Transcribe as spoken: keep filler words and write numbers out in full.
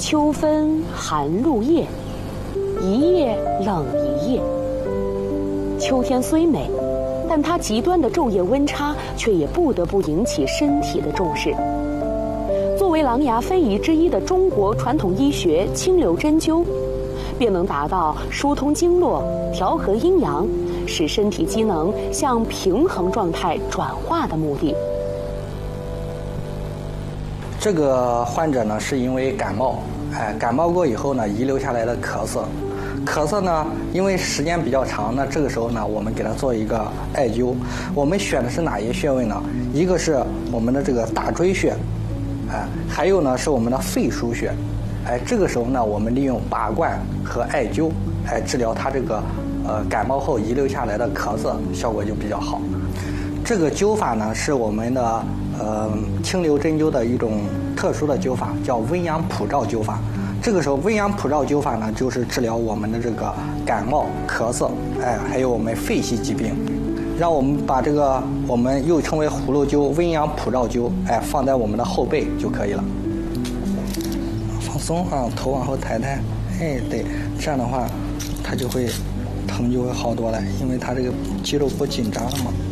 秋分寒露夜，一夜冷一夜。秋天虽美，但它极端的昼夜温差却也不得不引起身体的重视。作为琅琊非遗之一的中国传统医学清流针灸，便能达到疏通经络、调和阴阳，使身体机能向平衡状态转化的目的。 这个患者呢，是因为感冒，哎，感冒过以后呢，遗留下来的咳嗽，咳嗽呢，因为时间比较长，那这个时候呢，我们给他做一个艾灸。我们选的是哪些穴位呢？一个是我们的这个大椎穴，哎，还有呢是我们的肺腧穴，哎，这个时候呢，我们利用拔罐和艾灸，哎，治疗他这个呃感冒后遗留下来的咳嗽，效果就比较好。这个灸法呢，是我们的呃清流针灸的一种特殊的灸法，叫温阳普照灸法。这个时候温阳普照灸法呢，就是治疗我们的这个感冒、咳嗽，哎，还有我们肺系疾病。让我们把这个我们又称为葫芦灸、温阳普照灸，哎，放在我们的后背就可以了。放松啊，头往后抬抬，哎，对，这样的话，它就会疼就会好多了，因为它这个肌肉不紧张了嘛。